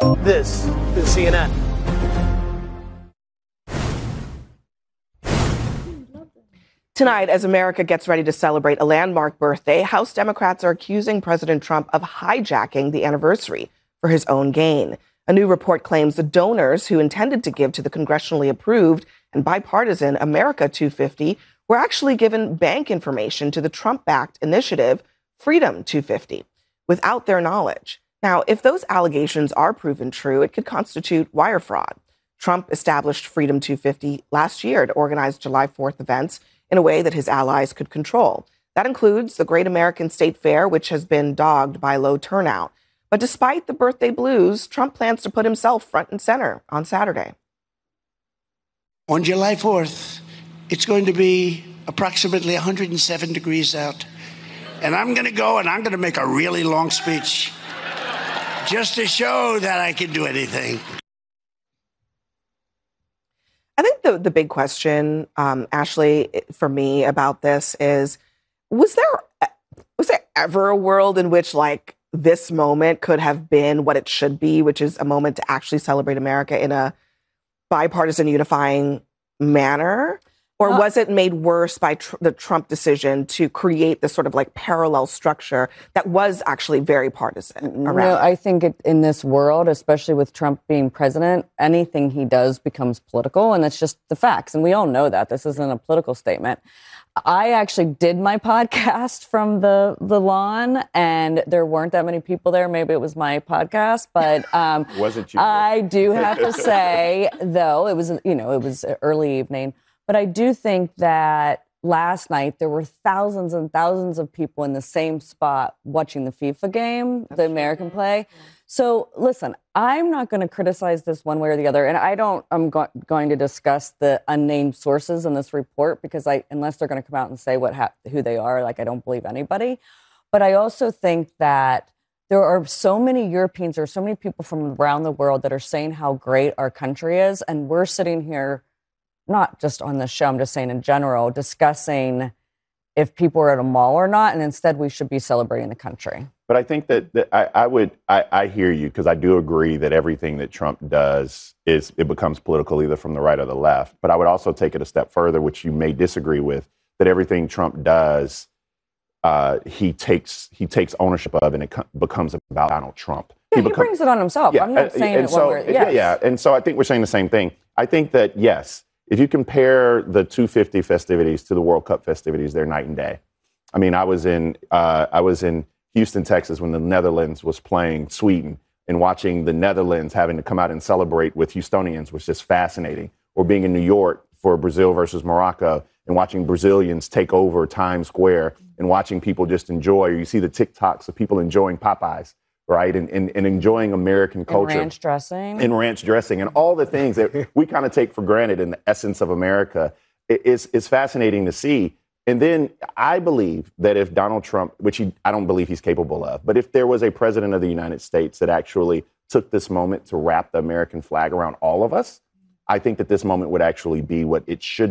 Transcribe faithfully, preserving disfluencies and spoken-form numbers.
This is C N N. Tonight, as America gets ready to celebrate a landmark birthday, House Democrats are accusing President Trump of hijacking the anniversary for his own gain. A new report claims the donors who intended to give to the congressionally approved and bipartisan America two fifty were actually given bank information to the Trump-backed initiative Freedom two fifty without their knowledge. Now, if those allegations are proven true, it could constitute wire fraud. Trump established Freedom two fifty last year to organize July fourth events in a way that his allies could control. That includes the Great American State Fair, which has been dogged by low turnout. But despite the birthday blues, Trump plans to put himself front and center on Saturday. On July fourth, it's going to be approximately one hundred seven degrees out. And I'm going to go and I'm going to make a really long speech just to show that I can do anything. I think the, the big question, um, Ashley, for me about this is, was there was there ever a world in which, like, this moment could have been what it should be, which is a moment to actually celebrate America in a bipartisan, unifying manner? Or uh, was it made worse by tr- the Trump decision to create this sort of like parallel structure that was actually very partisan around? No, I think it, in this world, especially with Trump being president, anything he does becomes political, and that's just the facts. And we all know that. This isn't a political statement. I actually did my podcast from the, the lawn, and there weren't that many people there. Maybe it was my podcast, but um, was it you? I do have to say, though, it was, you know, it was early evening. But I do think that last night there were thousands and thousands of people in the same spot watching the FIFA game, That's the American true. play. Yeah. So listen, I'm not going to criticize this one way or the other. And I don't, I'm go- going to discuss the unnamed sources in this report because I, unless they're going to come out and say what ha- who they are, like I don't believe anybody. But I also think that there are so many Europeans, there are so many people from around the world that are saying how great our country is. And we're sitting here not just on this show, I'm just saying in general, discussing if people are at a mall or not, and instead we should be celebrating the country. But I think that, that I, I would, I, I hear you, because I do agree that everything that Trump does is, it becomes political either from the right or the left. But I would also take it a step further, which you may disagree with, that everything Trump does, uh, he takes he takes ownership of, and it co- becomes about Donald Trump. Yeah, he, he become, brings it on himself. Yeah, I'm not saying and it so, one way. Yes. Yeah, yeah, and so I think we're saying the same thing. I think that, yes, if you compare the two fifty festivities to the World Cup festivities, they're night and day. I mean, I was in uh, I was in Houston, Texas, when the Netherlands was playing Sweden, and watching the Netherlands having to come out and celebrate with Houstonians was just fascinating. Or being in New York for Brazil versus Morocco and watching Brazilians take over Times Square and watching people just enjoy. Or you see the TikToks of people enjoying Popeyes, right, and, and, and enjoying American culture. And ranch dressing. And ranch dressing and all the things that we kind of take for granted in the essence of America. It, it's, it's fascinating to see. And then I believe that if Donald Trump, which he, I don't believe he's capable of, but if there was a president of the United States that actually took this moment to wrap the American flag around all of us, I think that this moment would actually be what it should